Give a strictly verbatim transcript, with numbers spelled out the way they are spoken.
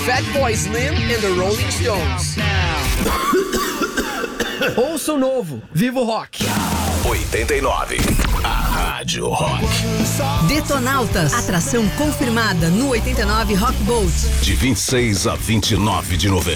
Fatboy Slim and the Rolling Stones. Ouça o novo, Vivo Rock. oitenta e nove, a Rádio Rock. Detonautas, atração confirmada no oitenta e nove Rock Boat. De vinte e seis a vinte e nove de novembro.